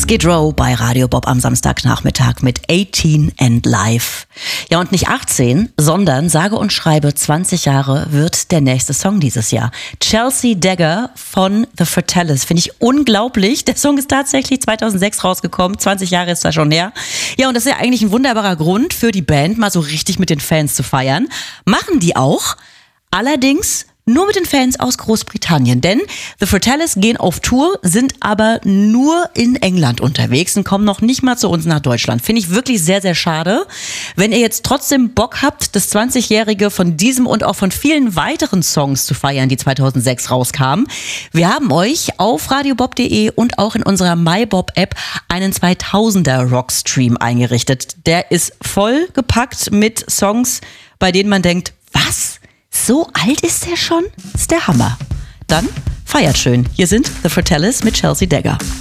Skid Row bei Radio Bob am Samstagnachmittag mit 18 and Live. Ja, und nicht 18, sondern sage und schreibe 20 Jahre wird der nächste Song dieses Jahr. Chelsea Dagger von The Fratellis. Finde ich unglaublich. Der Song ist tatsächlich 2006 rausgekommen. 20 Jahre ist da schon her. Ja, und das ist ja eigentlich ein wunderbarer Grund für die Band, mal so richtig mit den Fans zu feiern. Machen die auch. Allerdings nur mit den Fans aus Großbritannien, denn The Fratellis gehen auf Tour, sind aber nur in England unterwegs und kommen noch nicht mal zu uns nach Deutschland. Finde ich wirklich sehr, sehr schade. Wenn ihr jetzt trotzdem Bock habt, das 20-Jährige von diesem und auch von vielen weiteren Songs zu feiern, die 2006 rauskamen, wir haben euch auf radiobob.de und auch in unserer MyBob-App einen 2000er-Rockstream eingerichtet. Der ist voll gepackt mit Songs, bei denen man denkt, was? So alt ist der schon? Das ist der Hammer. Dann feiert schön. Hier sind The Fratellis mit Chelsea Dagger.